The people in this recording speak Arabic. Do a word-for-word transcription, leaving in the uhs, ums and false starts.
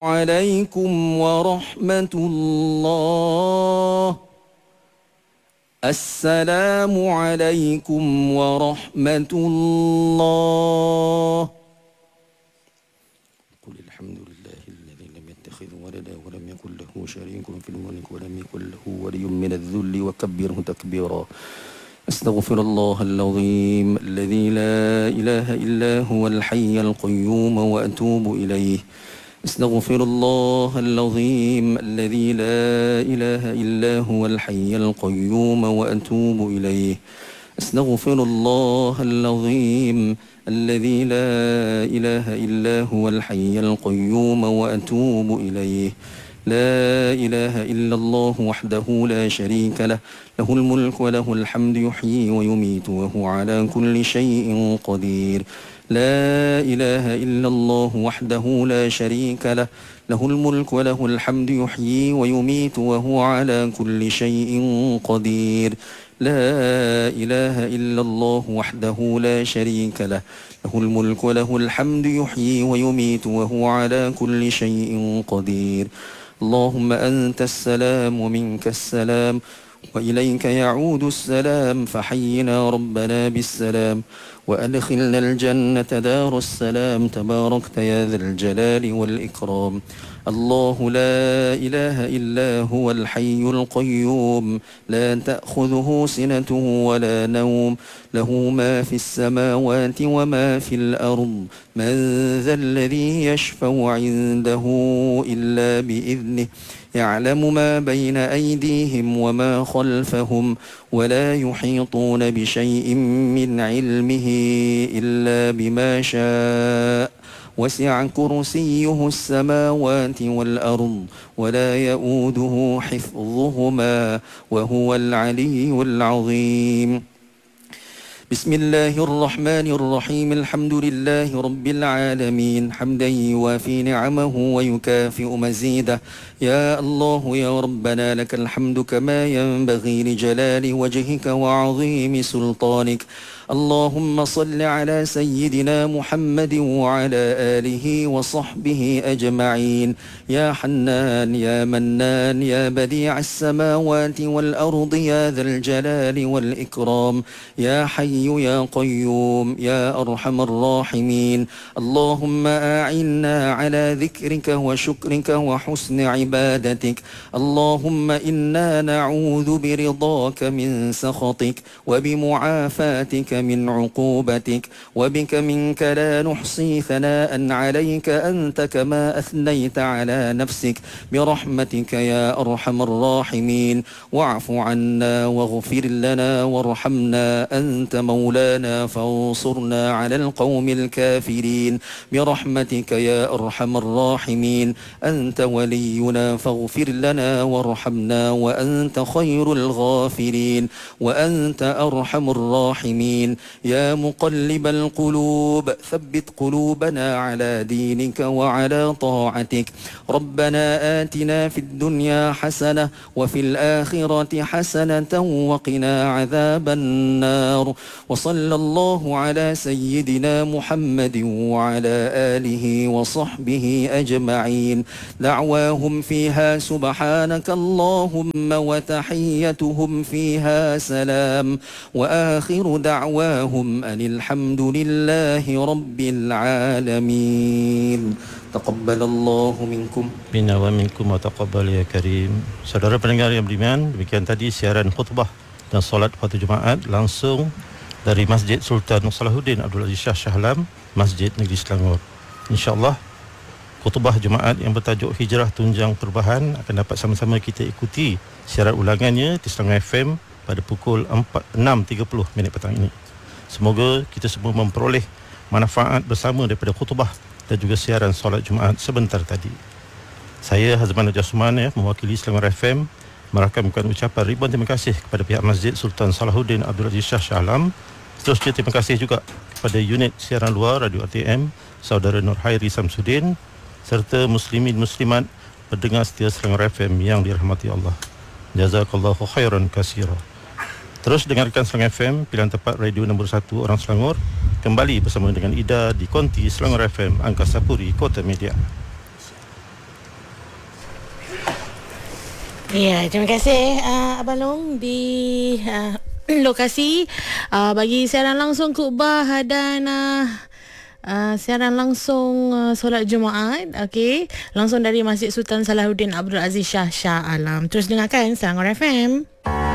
عليكم ورحمة الله. السلام عليكم ورحمة الله. قل الحمد لله الذي لم يتخذ ولدا ولم يكن له شريك في الملك ولم يكن له ولي من الذل وكبره تكبيرا. أستغفر الله العظيم الذي لا إله إلا هو الحي القيوم وأتوب إليه. أستغفر الله العظيم الذي لا إله إلا هو الحي القيوم وأتوب إليه. أستغفر الله العظيم الذي لا إله إلا هو الحي القيوم وأتوب إليه. لا إله إلا الله وحده لا شريك له، له الملك وله الحمد يحيي ويميت وهو على كل شيء قدير. لا إله إلا الله وحده لا شريك له، له الملك وله الحمد يحيي ويميت وهو على كل شيء قدير. لا إله إلا الله وحده لا شريك له، له الملك وله الحمد يحيي ويميت وهو على كل شيء قدير. اللهم أنت السلام ومنك السلام وإليك يعود السلام، فحينا ربنا بالسلام وأدخلنا الجنة دار السلام. تباركت يا ذا الجلال والإكرام. الله لا إله إلا هو الحي القيوم لا تأخذه سنة ولا نوم، له ما في السماوات وما في الأرض. من ذا الذي يشفع عنده إلا بإذنه، يعلم ما بين أيديهم وما خلفهم ولا يحيطون بشيء من علمه إلا بما شاء. وسع كرسيه السماوات والأرض ولا يؤوده حفظهما وهو العلي العظيم. بسم الله الرحمن الرحيم. الحمد لله رب العالمين حمدا يوافي نعمه ويكافئ مزيده. يا الله يا ربنا لك الحمد كما ينبغي لجلال وجهك وعظيم سلطانك. اللهم صل على سيدنا محمد وعلى آله وصحبه أجمعين. يا حنان يا منان يا بديع السماوات والأرض يا ذا الجلال والإكرام. يا حي يا قيوم يا أرحم الراحمين. اللهم أعنا على ذكرك وشكرك وحسن عبادتك. اللهم إنا نعوذ برضاك من سخطك وبمعافاتك من عقوبتك، وبك منك لا نحصي ثناء عليك أنت كما أثنيت على نفسك، برحمتك يا أرحم الراحمين. واعف عنا واغفر لنا وارحمنا، أنت مولانا فانصرنا على القوم الكافرين، برحمتك يا أرحم الراحمين. أنت ولينا فاغفر لنا وارحمنا، وأنت خير الغافرين وأنت أرحم الراحمين. يا مقلب القلوب ثبت قلوبنا على دينك وعلى طاعتك. ربنا آتنا في الدنيا حسنة وفي الآخرة حسنة وقنا عذاب النار. وصلى الله على سيدنا محمد وعلى آله وصحبه أجمعين. دعواهم فيها سبحانك اللهم وتحيتهم فيها سلام، وآخر دعواهم أن الحمد لله رب العالمين. تقبل الله منكم. Minna wa minkum wa taqabbal ya karim. Saudara pendengar yang beriman, demikian tadi siaran khutbah dan solat waktu Jumaat langsung dari Masjid Sultan Salahuddin Abdul Aziz Shah Shah Alam, Masjid Negeri Selangor. InsyaAllah khutbah Jumaat yang bertajuk Hijrah Tunjang Perubahan akan dapat sama-sama kita ikuti siaran ulangannya di Selangor F M pada pukul enam tiga puluh minit petang ini. Semoga kita semua memperoleh manfaat bersama daripada khutbah dan juga siaran solat Jumaat sebentar tadi. Saya Hazman Najasman ya, mewakili Selangor F M merakamkan ucapan ribuan terima kasih kepada pihak Masjid Sultan Salahuddin Abdul Aziz Shah Shah Alam. Seterusnya terima kasih juga kepada unit siaran luar Radio R T M Saudara Nur Hairi Samsudin serta muslimin muslimat pendengar setia Selangor F M yang dirahmati Allah. Jazakallahu khairan katsira. Terus dengarkan Selangor F M, pilihan tepat radio nombor satu orang Selangor, kembali bersama dengan Ida di Konti Selangor F M, Angkasa Puri, Kota Media. Ya, terima kasih uh, Abang Long di uh, lokasi uh, bagi siaran langsung khutbah dan uh, Uh, siaran langsung uh, solat Jumaat, okey, langsung dari Masjid Sultan Salahuddin Abdul Aziz Shah Shah Alam. Terus dengarkan Selangor F M.